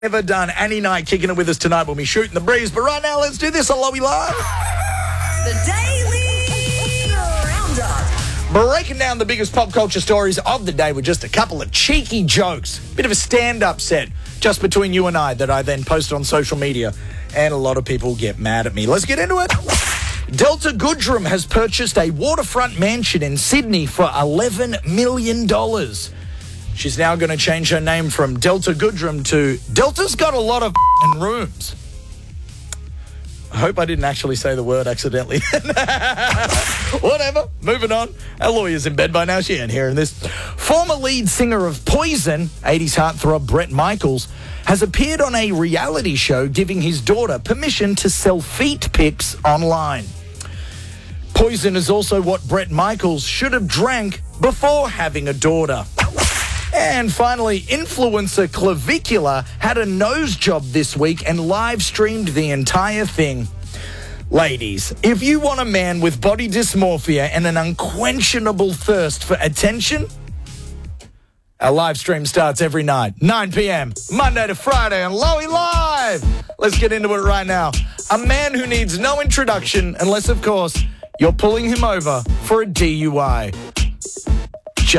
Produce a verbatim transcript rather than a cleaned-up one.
Never done. Annie Knight kicking it with us tonight. We'll be shooting the breeze. But right now, let's do this on Lowy Live. The Daily Roundup. Breaking down the biggest pop culture stories of the day with just a couple of cheeky jokes. Bit of a stand-up set just between you and I that I then post on social media. And a lot of people get mad at me. Let's get into it. Delta Goodrum has purchased a waterfront mansion in Sydney for eleven million dollars. She's now going to change her name from Delta Goodrum to Delta's got a lot of rooms. I hope I didn't actually say the word accidentally. Whatever. Moving on. Our lawyer's in bed by now. She ain't hearing this. Former lead singer of Poison, eighties heartthrob Bret Michaels, has appeared on a reality show giving his daughter permission to sell feet pics online. Poison is also what Bret Michaels should have drank before having a daughter. And finally, influencer Clavicular had a nose job this week and live streamed the entire thing. Ladies, if you want a man with body dysmorphia and an unquenchable thirst for attention, our live stream starts every night, nine p.m., Monday to Friday on Lowy Live. Let's get into it right now. A man who needs no introduction unless, of course, you're pulling him over for a D U I.